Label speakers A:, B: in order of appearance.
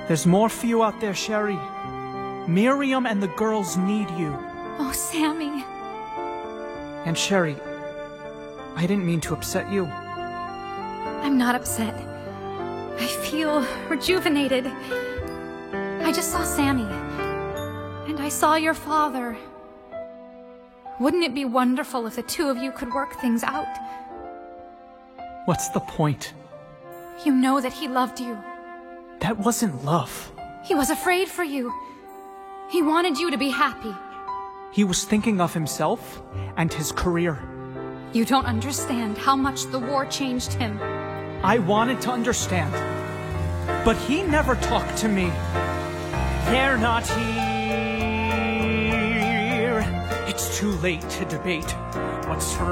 A: There's more for you out there, Sherry. Miriam and the girls need you.
B: Oh, Sammy.
A: And Sherry, I didn't mean to upset you.
B: I'm not upset. I feel rejuvenated. I just saw Sammy. And I saw your father. Wouldn't it be wonderful if the two of you could work things out?
A: What's the point?
B: You know that he loved you.
A: That wasn't love.
B: He was afraid for you. He wanted you to be happy.
A: He was thinking of himself and his career.
B: You don't understand how much the war changed him.
A: I wanted to understand, but he never talked to me. They're not here. It's too late to debate what's